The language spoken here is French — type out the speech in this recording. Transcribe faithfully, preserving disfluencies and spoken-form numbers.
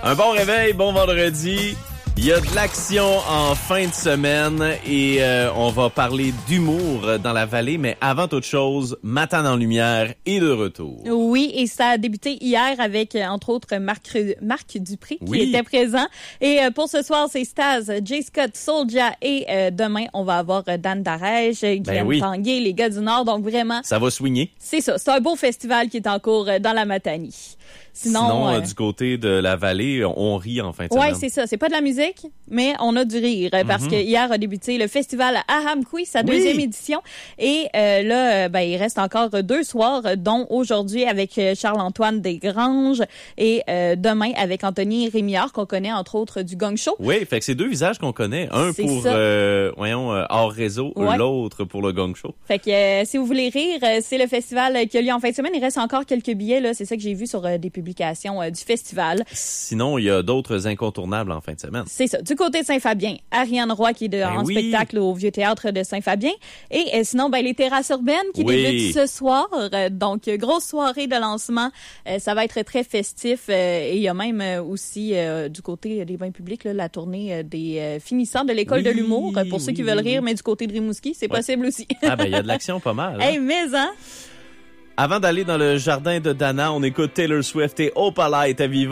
Un bon réveil, bon vendredi. Il y a de l'action en fin de semaine et euh, on va parler d'humour dans la vallée, mais avant toute chose, Matane en lumière est de retour. Oui, et ça a débuté hier avec, entre autres, Marc, Marc Dupré qui oui. était présent. Et euh, pour ce soir, c'est Staz, Jay Scott, Soulja et euh, demain, on va avoir Dan Darèche, Guillaume ben oui. Tanguay, les gars du Nord. Donc vraiment... Ça va swinger. C'est ça, c'est un beau festival qui est en cours dans la Matanie. Sinon, Sinon euh, euh... du côté de la vallée, on rit en fin de ouais, semaine. Oui, c'est ça. C'est pas de la musique, mais on a du rire parce mm-hmm. que hier a débuté le festival Ahamkoui, sa deuxième oui. édition. Et euh, là, ben, il reste encore deux soirs, dont aujourd'hui avec Charles-Antoine Desgranges et euh, demain avec Anthony Rémillard, qu'on connaît entre autres du Gong Show. Oui, fait que c'est deux visages qu'on connaît. Un c'est pour, euh, voyons, euh, hors réseau, ouais. l'autre pour le Gong Show. Fait que euh, si vous voulez rire, c'est le festival qui a lieu en fin de semaine. Il reste encore quelques billets, là. C'est ça que j'ai vu sur euh, des publications euh, du festival. Sinon, il y a d'autres incontournables en fin de semaine. C'est ça. Du côté de Saint-Fabien, Ariane Roy qui est de, ben en oui. spectacle au Vieux Théâtre de Saint-Fabien. Et euh, sinon, ben, les Terrasses urbaines qui oui. débutent ce soir. Euh, donc, grosse soirée de lancement. Euh, ça va être très festif. Euh, et il y a même euh, aussi, euh, du côté des bains publics, là, la tournée euh, des euh, finissants de l'école oui. de l'humour. Euh, pour ceux qui veulent rire, mais du côté de Rimouski, c'est ouais. possible aussi. Ah ben, il y a de l'action pas mal. Hein? Hey, mais hein? Avant d'aller dans le jardin de Dana, on écoute Taylor Swift et Opala est à vivant.